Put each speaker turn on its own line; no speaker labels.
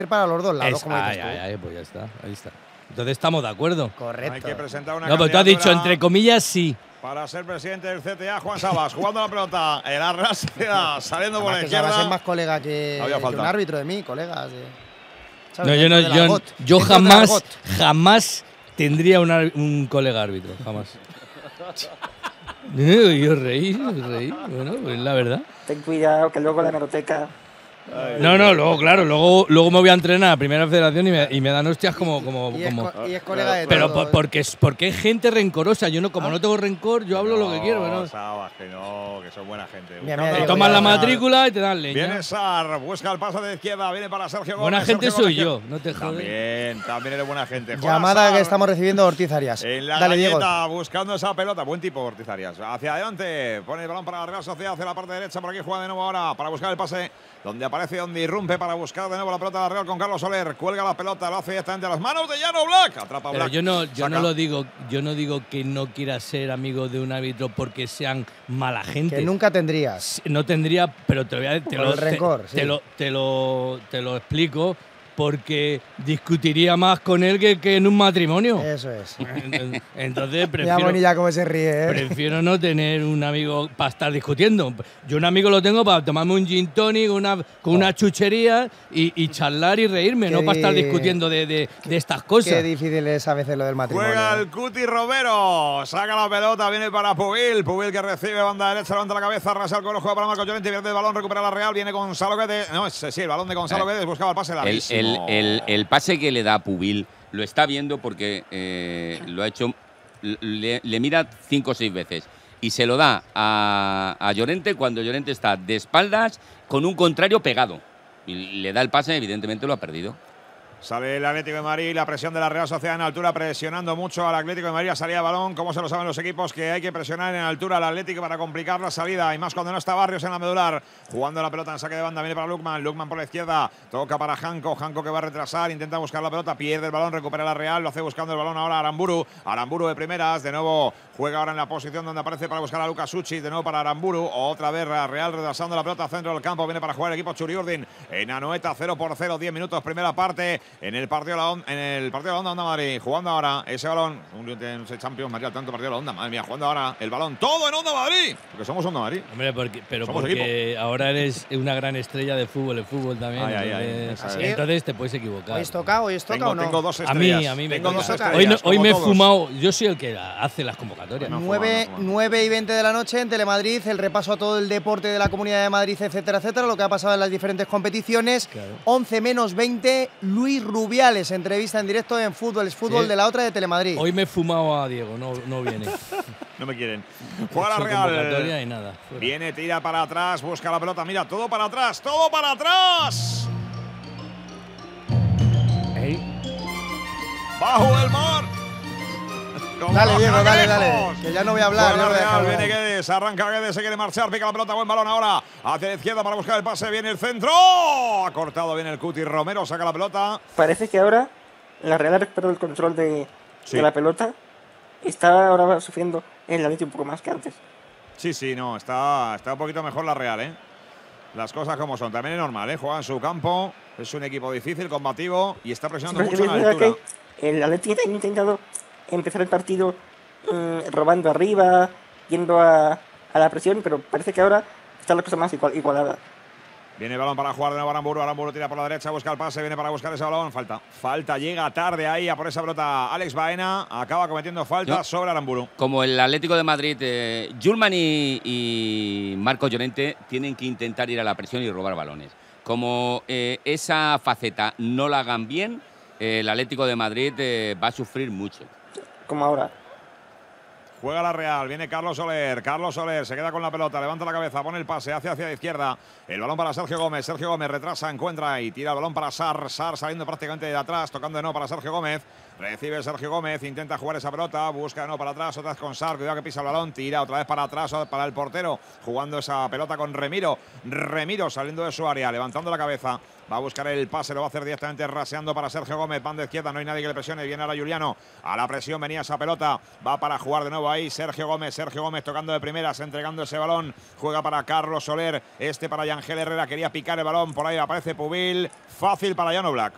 para los dos lados, como dices tú.
Pues ya está, ahí está. Entonces estamos de acuerdo.
Correcto.
Hay que presentar una
no, pero tú has dicho entre comillas sí.
Para ser presidente del CTA, Juan Sabas, jugando la pelota en la Real Sociedad, saliendo por la izquierda.
Sabas es más colega que un árbitro de mí, colegas.
No, yo jamás tendría un colega árbitro, jamás. Yo reí. Bueno, pues la verdad.
Ten cuidado que luego la hemeroteca.
Luego me voy a entrenar a Primera Federación y me dan hostias como.
Y es colega de
pero
todo,
porque hay gente rencorosa. Yo no, como no tengo rencor, yo hablo lo que quiero.
No, Sabas, que son buena gente.
Te toman la matrícula y te dan leña.
Viene Sar, busca el paso de izquierda, viene para Sergio Gómez.
Buena gente soy yo, no te jodes.
También eres buena gente.
Llamada que estamos recibiendo Ortiz Arias.
En la galleta, buscando esa pelota. Buen tipo Ortiz Arias. Hacia adelante, pone el balón para la Real Sociedad hacia la parte derecha. Por aquí juega de nuevo ahora para buscar el pase. Donde aparece, donde irrumpe para buscar de nuevo la pelota de la Real con Carlos Soler. Cuelga la pelota, lo hace directamente a las manos de Jan Oblak. Atrapa Oblak.
Yo no digo que no quiera ser amigo de un árbitro porque sean mala gente.
Que nunca tendrías.
No tendría, pero te lo explico. Porque discutiría más con él que en un matrimonio.
Eso es.
Entonces
ya cómo se ríe,
prefiero no tener un amigo para estar discutiendo. Yo un amigo lo tengo para tomarme un gin tonic con una chuchería y charlar y reírme, no para estar discutiendo de estas cosas.
Qué difícil es a veces lo del matrimonio.
Juega el Cuti Romero, saca la pelota, viene para Pubil que recibe banda derecha, levanta la cabeza, rasa el coro, juega para Marco Llorente, pierde el balón, recupera la Real, viene Gonzalo Guedes. No, sí, el balón de Gonzalo Guedes, buscaba el pase larguísimo.
El pase que le da Pubil lo está viendo porque lo ha hecho, le mira 5 o 6 veces y se lo da a Llorente cuando Llorente está de espaldas con un contrario pegado y le da el pase, evidentemente lo ha perdido.
Sale el Atlético de Madrid, la presión de la Real Sociedad en altura, presionando mucho al Atlético de Madrid. Salida de balón, como se lo saben los equipos, que hay que presionar en altura al Atlético para complicar la salida. Y más cuando no está Barrios en la medular. Jugando la pelota en saque de banda, viene para Lukman. Lukman por la izquierda, toca para Janko. Janko que va a retrasar, intenta buscar la pelota, pierde el balón, recupera la Real. Lo hace buscando el balón ahora Aramburu. Aramburu de primeras, de nuevo juega ahora en la posición donde aparece para buscar a Lucas Suchi. De nuevo para Aramburu. Otra vez la Real retrasando la pelota al centro del campo. Viene para jugar el equipo Churiurdin en Anoeta, 0-0, 10 minutos, primera parte. En el partido de la Onda Madrid, jugando ahora ese balón, un Champions Madrid, tanto partido de la Onda, madre mía, jugando ahora el balón, todo en Onda Madrid, porque somos Onda Madrid.
Hombre, porque ahora eres una gran estrella de fútbol, el fútbol también. Entonces te puedes equivocar.
¿Hoy toca o no?
Tengo 2 estrellas.
A mí me
tengo 2
toca.
estrellas.
Hoy me he fumado, yo soy el que hace las convocatorias.
9 y 20 de la noche en Telemadrid, el repaso a todo el deporte de la Comunidad de Madrid, etcétera, etcétera, lo que ha pasado en las diferentes competiciones. Claro. 11 menos 20, Luis Rubiales, entrevista en directo en Fútbol es Fútbol, de la otra de Telemadrid.
Hoy me he fumado a Diego, no viene.
No me quieren. Juega la Real.
Y nada,
viene, tira para atrás, busca la pelota, mira, todo para atrás, todo para atrás. Bajo el mar.
Dale, Diego, dale. Que ya no voy a hablar.
Juega la Real, viene Guedes, arranca Guedes, se quiere marchar, pica la pelota, buen balón ahora. Hacia la izquierda para buscar el pase, viene el centro. Ha cortado bien el Cuti Romero, saca la pelota.
Parece que ahora la Real ha recuperado el control de la pelota. Está ahora sufriendo el Atlético un poco más que antes.
Sí, no, está un poquito mejor la Real, Las cosas como son. También es normal, juega en su campo, es un equipo difícil, combativo y está presionando mucho en la altura.
El Atlético ha intentado empezar el partido robando arriba, yendo a la presión, pero parece que ahora está la cosa más igualada.
Viene el balón para jugar de nuevo Aramburu. Aramburu tira por la derecha, busca el pase, viene para buscar ese balón. Falta, llega tarde ahí a por esa pelota Alex Baena. Acaba cometiendo falta sobre Aramburu.
Como el Atlético de Madrid, Julman y Marco Llorente tienen que intentar ir a la presión y robar balones. Como esa faceta no la hagan bien, el Atlético de Madrid va a sufrir mucho.
Como ahora.
Juega la Real, viene Carlos Soler se queda con la pelota, levanta la cabeza, pone el pase hacia la izquierda, el balón para Sergio Gómez retrasa, encuentra y tira el balón para Sar saliendo prácticamente de atrás, tocando de nuevo para Sergio Gómez, recibe Sergio Gómez, intenta jugar esa pelota, busca de nuevo para atrás, otra vez con Sar, cuidado que pisa el balón, tira otra vez para atrás para el portero, jugando esa pelota con Remiro saliendo de su área, levantando la cabeza. Va a buscar el pase, lo va a hacer directamente raseando para Sergio Gómez, banda izquierda, no hay nadie que le presione, viene ahora Juliano, a la presión venía esa pelota, va para jugar de nuevo ahí Sergio Gómez tocando de primeras, entregando ese balón, juega para Carlos Soler, para Yangel Herrera, quería picar el balón, por ahí aparece Pubil, fácil para Jan Oblak.